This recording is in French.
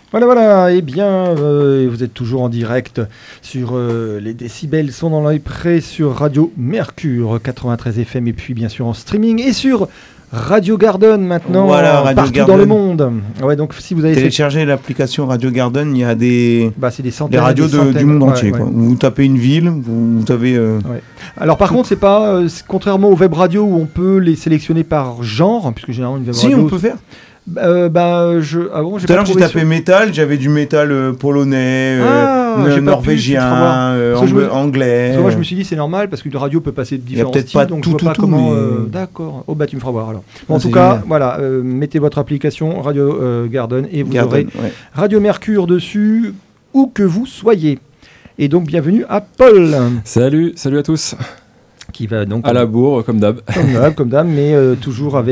Voilà, eh bien, vous êtes toujours en direct sur les décibels sont dans l'œil près sur Radio Mercure 93 FM et puis bien sûr en streaming et sur Radio Garden maintenant, Radio partout Garden. dans le monde. Ouais, donc si vous avez téléchargé l'application Radio Garden, il y a des, c'est des centaines, des radios des du monde entier. Ouais. Quoi. Vous tapez une ville, vous avez... Ouais. Alors par contre, c'est pas contrairement aux web radios où on peut les sélectionner par genre, puisque généralement une web radio... Si, on peut faire. Tout à l'heure, j'ai tapé métal, j'avais du métal polonais, norvégien, anglais. Parce que moi, je me suis dit, c'est normal, parce qu'une radio peut passer de différents styles, pas donc tout, je vois pas tout, comment... mais... D'accord. Oh, tu me feras voir, alors. Bon, en tout cas, génial. Voilà, mettez votre application Radio Garden, et vous aurez Radio Mercure dessus, où que vous soyez. Et donc, bienvenue à Paul. Salut à tous. Qui va donc... À la bourre, comme d'hab. Comme d'hab, mais toujours avec...